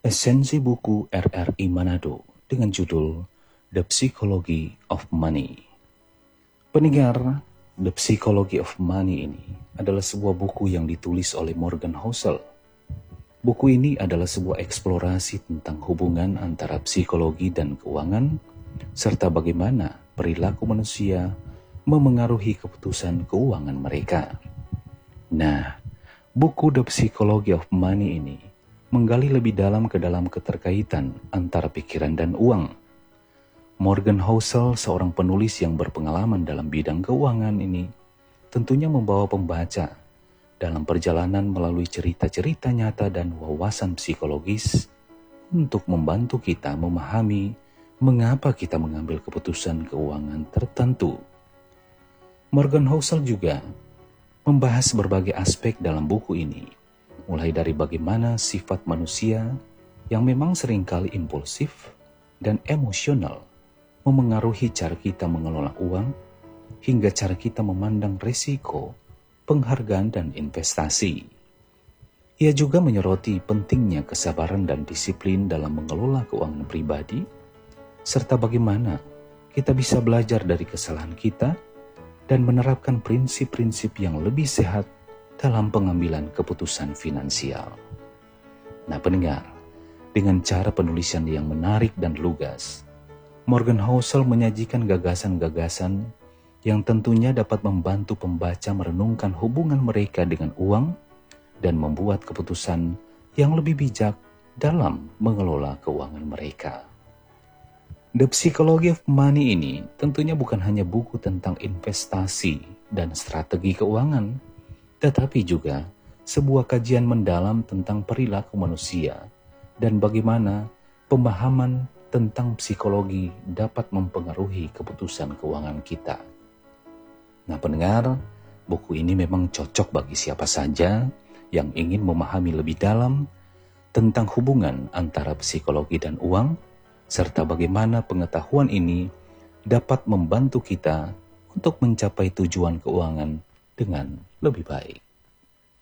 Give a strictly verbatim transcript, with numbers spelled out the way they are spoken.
Esensi buku R R I Manado dengan judul The Psychology of Money. Pendengar, The Psychology of Money ini adalah sebuah buku yang ditulis oleh Morgan Housel. Buku ini adalah sebuah eksplorasi tentang hubungan antara psikologi dan keuangan, serta bagaimana perilaku manusia memengaruhi keputusan keuangan mereka. Nah, buku The Psychology of Money ini menggali lebih dalam ke dalam keterkaitan antara pikiran dan uang. Morgan Housel, seorang penulis yang berpengalaman dalam bidang keuangan ini, tentunya membawa pembaca dalam perjalanan melalui cerita-cerita nyata dan wawasan psikologis untuk membantu kita memahami mengapa kita mengambil keputusan keuangan tertentu. Morgan Housel juga membahas berbagai aspek dalam buku ini, mulai dari bagaimana sifat manusia yang memang seringkali impulsif dan emosional memengaruhi cara kita mengelola uang, hingga cara kita memandang risiko, penghargaan, dan investasi. Ia juga menyoroti pentingnya kesabaran dan disiplin dalam mengelola keuangan pribadi, serta bagaimana kita bisa belajar dari kesalahan kita dan menerapkan prinsip-prinsip yang lebih sehat dalam pengambilan keputusan finansial. Nah pendengar, dengan cara penulisan yang menarik dan lugas, Morgan Housel menyajikan gagasan-gagasan yang tentunya dapat membantu pembaca merenungkan hubungan mereka dengan uang dan membuat keputusan yang lebih bijak dalam mengelola keuangan mereka. The Psychology of Money ini tentunya bukan hanya buku tentang investasi dan strategi keuangan, tetapi juga sebuah kajian mendalam tentang perilaku manusia dan bagaimana pemahaman tentang psikologi dapat mempengaruhi keputusan keuangan kita. Nah pendengar, buku ini memang cocok bagi siapa saja yang ingin memahami lebih dalam tentang hubungan antara psikologi dan uang, serta bagaimana pengetahuan ini dapat membantu kita untuk mencapai tujuan keuangan dengan lebih baik.